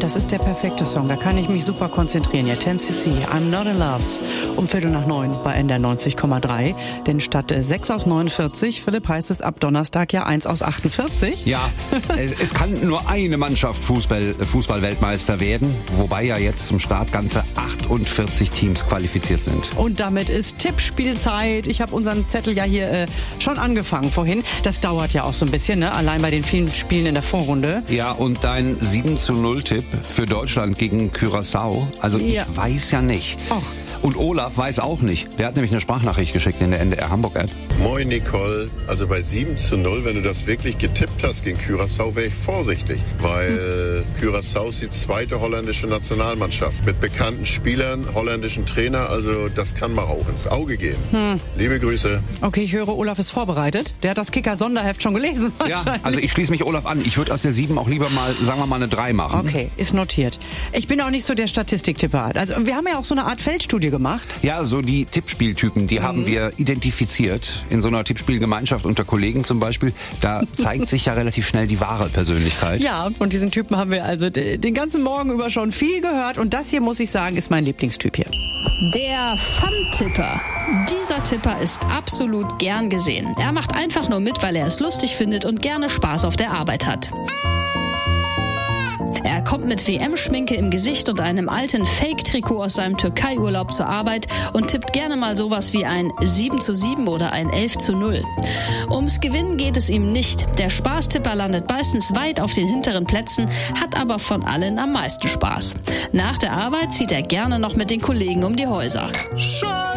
das ist der perfekte Song. Da kann ich mich super konzentrieren. Ja, 10cc, I'm Not in Love. Um 8:45 bei NDR 90,3. Denn statt 6 aus 49, Philipp, heißt es ab Donnerstag ja 1 aus 48. Ja, es kann nur eine Mannschaft Fußball-Weltmeister werden. Wobei ja jetzt zum Start ganze 48 Teams qualifiziert sind. Und damit ist Tippspielzeit. Ich habe unseren Zettel ja hier schon angefangen vorhin. Das dauert ja auch so ein bisschen, ne? Allein bei den vielen Spielen in der Vorrunde. Ja, und dein 7:0-Tipp für Deutschland gegen Curaçao, also ich weiß ja nicht. Och. Und Olaf weiß auch nicht. Der hat nämlich eine Sprachnachricht geschickt in der NDR Hamburg-App. Moin Nicole, also bei 7:0, wenn du das wirklich getippt hast gegen Curaçao, wäre ich vorsichtig, weil Curaçao ist die zweite holländische Nationalmannschaft mit bekannten Spielern, holländischen Trainer, also das kann mal auch ins Auge gehen. Liebe Grüße. Okay, ich höre, Olaf ist vorbereitet. Der hat das Kicker-Sonderheft schon gelesen. Ja, also ich schließe mich Olaf an. Ich würde aus der 7 auch lieber mal, sagen wir mal, eine 3 machen. Okay, ist notiert. Ich bin auch nicht so der Statistiktipper. Also wir haben ja auch so eine Art Feldstudie gemacht. Ja, so die Tippspieltypen, die haben wir identifiziert. In so einer Tippspielgemeinschaft unter Kollegen zum Beispiel. Da zeigt sich ja relativ schnell die wahre Persönlichkeit. Ja, und von diesen Typen haben wir also den ganzen Morgen über schon viel gehört. Und das hier, muss ich sagen, ist mein Lieblingstyp hier. Der Fun-Tipper. Dieser Tipper ist absolut gern gesehen. Er macht einfach nur mit, weil er es lustig findet und gerne Spaß auf der Arbeit hat. Er kommt mit WM-Schminke im Gesicht und einem alten Fake-Trikot aus seinem Türkei-Urlaub zur Arbeit und tippt gerne mal sowas wie ein 7:7 oder ein 11:0. Ums Gewinnen geht es ihm nicht. Der Spaßtipper landet meistens weit auf den hinteren Plätzen, hat aber von allen am meisten Spaß. Nach der Arbeit zieht er gerne noch mit den Kollegen um die Häuser.